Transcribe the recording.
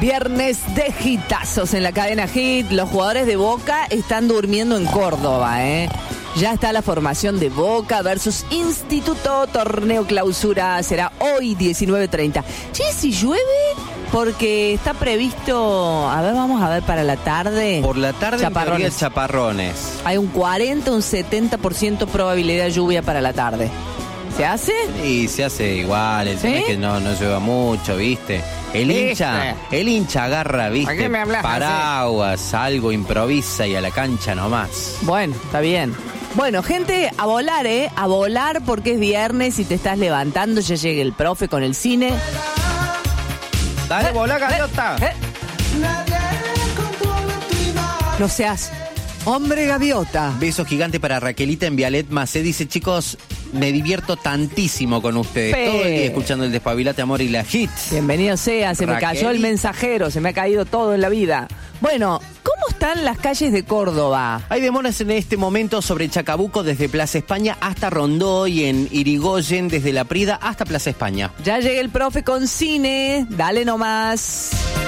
Viernes de hitazos en la cadena Hit. Los jugadores de Boca están durmiendo en Córdoba, Ya está la formación de Boca versus Instituto. Torneo clausura será hoy 19:30. Che, si llueve, porque está previsto, a ver, vamos a ver para la tarde. Por la tarde habría chaparrones. Hay un 40, un 70% probabilidad de lluvia para la tarde. ¿Se hace? Sí, se hace igual, el tema es que no llueva mucho, ¿viste? El hincha agarra, ¿viste? ¿A qué me hablas paraguas, algo, improvisa y a la cancha nomás. Bueno, está bien. Bueno, gente, a volar, a volar porque es viernes y te estás levantando, ya llega el profe con el cine. Dale, volá, gaviota. No seas hombre gaviota. Beso gigante para Raquelita en Vialet Macé. Dice, chicos, me divierto tantísimo con ustedes. Todo el día escuchando el Despabilate, Amor y la Hit. Bienvenido sea, se me cayó el mensajero, se me ha caído todo en la vida. Bueno, ¿cómo están las calles de Córdoba? Hay demoras en este momento sobre Chacabuco desde Plaza España hasta Rondó y en Irigoyen desde La Prida hasta Plaza España. Ya llega el profe con cine, dale nomás.